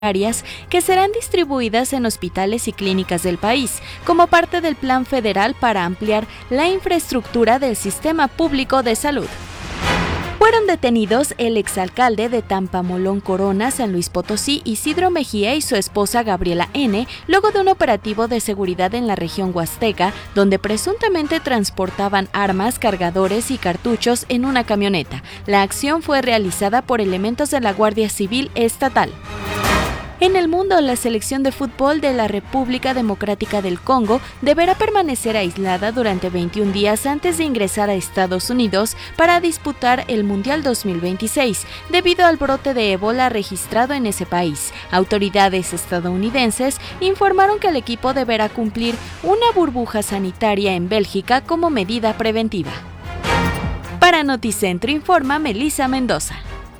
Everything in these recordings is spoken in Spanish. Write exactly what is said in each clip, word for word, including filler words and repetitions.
que serán distribuidas en hospitales y clínicas del país, como parte del Plan Federal para ampliar la infraestructura del sistema público de salud. Fueron detenidos el exalcalde de Tampamolón Corona, San Luis Potosí, Isidro Mejía, y su esposa Gabriela N., luego de un operativo de seguridad en la región huasteca, donde presuntamente transportaban armas, cargadores y cartuchos en una camioneta. La acción fue realizada por elementos de la Guardia Civil Estatal. En el mundo, la selección de fútbol de la República Democrática del Congo deberá permanecer aislada durante veintiún días antes de ingresar a Estados Unidos para disputar el Mundial dos mil veintiséis, debido al brote de ébola registrado en ese país. Autoridades estadounidenses informaron que el equipo deberá cumplir una burbuja sanitaria en Bélgica como medida preventiva. Para Noticentro informa Melissa Mendoza.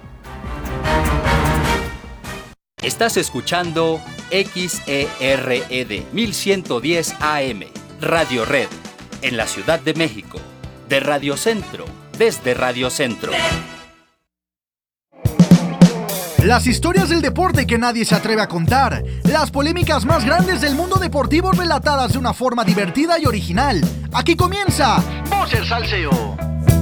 Estás escuchando X E R E D mil ciento diez A M, Radio Red, en la Ciudad de México, de Radio Centro, desde Radio Centro. Las historias del deporte que nadie se atreve a contar, las polémicas más grandes del mundo deportivo relatadas de una forma divertida y original. Aquí comienza Voz el Salseo.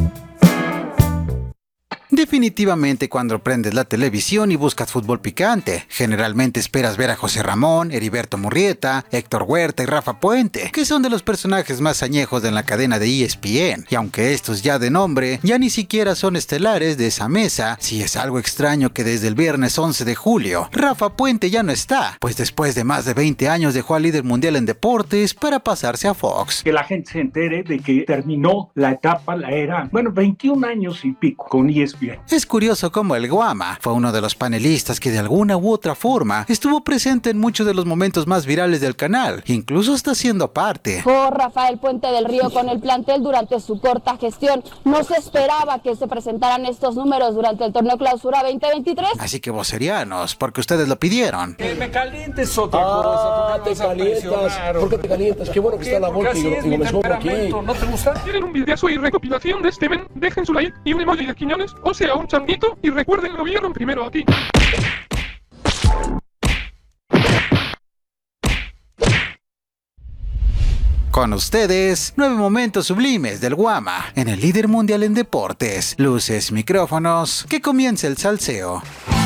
Definitivamente cuando prendes la televisión y buscas fútbol picante, generalmente esperas ver a José Ramón, Heriberto Murrieta, Héctor Huerta y Rafa Puente, que son de los personajes más añejos de la cadena de E S P N, y aunque estos ya de nombre, ya ni siquiera son estelares de esa mesa, sí es algo extraño que desde el viernes once de julio, Rafa Puente ya no está, pues después de más de veinte años dejó al líder mundial en deportes para pasarse a Fox. Que la gente se entere de que terminó la etapa, la era, bueno, veintiún años y pico con E S P N. Es curioso cómo el Guama fue uno de los panelistas que de alguna u otra forma estuvo presente en muchos de los momentos más virales del canal, incluso está siendo parte. Por Rafael Puente del Río con el plantel durante su corta gestión. No se esperaba que se presentaran estos números durante el torneo Clausura veinte veintitrés. Así que vocerianos, porque ustedes lo pidieron. Que me calientes otra ah, cosa. te calientas. ¿Por qué te calientas? Qué bueno que está la Volta y, y me subo aquí. ¿No te gusta? ¿Quieren un videazo y recopilación de Steven? Dejen su like y un emoji de Quiñones, o sea, un changuito, y recuerden, lo vieron primero aquí. Con ustedes, nueve momentos sublimes del Guama, en el líder mundial en deportes. Luces, micrófonos, que comience el salseo.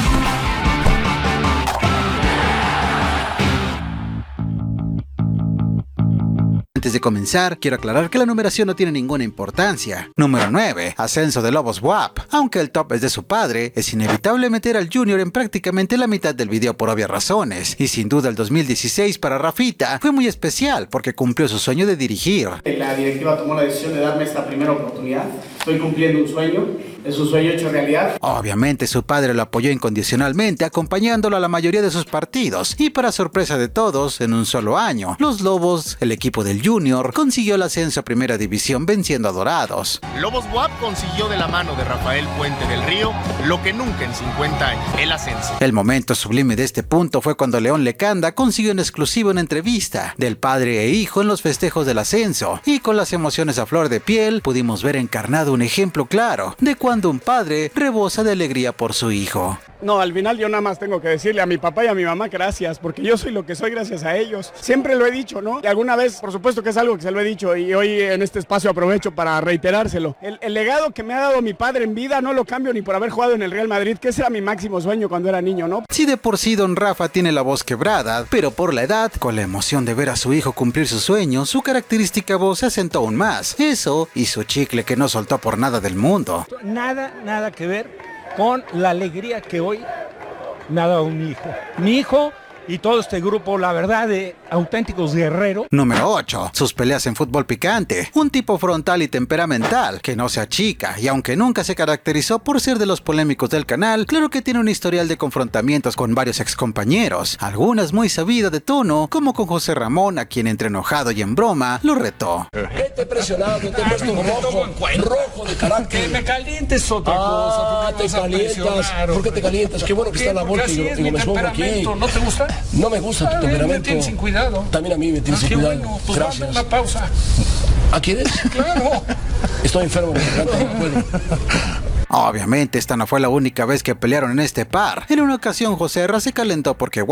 Antes de comenzar, quiero aclarar que la numeración no tiene ninguna importancia. Número nueve. Ascenso de Lobos W A P. Aunque el top es de su padre, es inevitable meter al Junior en prácticamente la mitad del video por obvias razones. Y sin duda el dos mil dieciséis para Rafita fue muy especial porque cumplió su sueño de dirigir. La directiva tomó la decisión de darme esta primera oportunidad. Estoy cumpliendo un sueño. Es un sueño hecho realidad. Obviamente su padre lo apoyó incondicionalmente, acompañándolo a la mayoría de sus partidos. Y para sorpresa de todos, en un solo año, los Lobos, el equipo del Junior, consiguió el ascenso a Primera División venciendo a Dorados. Lobos W A P consiguió de la mano de Rafael Puente del Río lo que nunca en cincuenta años, el ascenso. El momento sublime de este punto fue cuando León Lecanda consiguió en exclusiva una entrevista del padre e hijo en los festejos del ascenso. Y con las emociones a flor de piel, pudimos ver encarnado un ejemplo claro de cuando cuando un padre rebosa de alegría por su hijo. No, al final yo nada más tengo que decirle a mi papá y a mi mamá gracias, porque yo soy lo que soy gracias a ellos. Siempre lo he dicho, ¿no? Y alguna vez, por supuesto que es algo que se lo he dicho y hoy en este espacio aprovecho para reiterárselo. El, el legado que me ha dado mi padre en vida no lo cambio ni por haber jugado en el Real Madrid, que ese era mi máximo sueño cuando era niño, ¿no? Si de por sí don Rafa tiene la voz quebrada, pero por la edad, con la emoción de ver a su hijo cumplir su sueño, su característica voz se asentó aún más. Eso y su chicle que no soltó por nada del mundo. Nada, nada que ver con la alegría que hoy me ha dado mi hijo. Mi hijo y todo este grupo, la verdad, de auténticos guerreros. Número ocho. Sus peleas en fútbol picante. Un tipo frontal y temperamental, que no se achica, y aunque nunca se caracterizó por ser de los polémicos del canal, claro que tiene un historial de confrontamientos con varios excompañeros, algunas muy sabidas de tono, como con José Ramón, a quien entre enojado y en broma, lo retó. ¿Qué te he presionado? ¿Qué te he puesto rojo? Rojo de carácter. Que me calientes otra ah, cosa. te calientas. ¿Por qué te calientas? Qué bueno que está la Volta y, y me subo aquí. ¿No te gusta? No me gusta tu temperamento. Me tienes sin cuidado. También a mí me tienes ah, sin cuidado. Bueno, pues gracias. Una pausa. ¿Ah, quieres? Claro. Estoy enfermo, me encanta, no puedo. Obviamente esta no fue la única vez que pelearon en este par. En una ocasión Joserra se calentó porque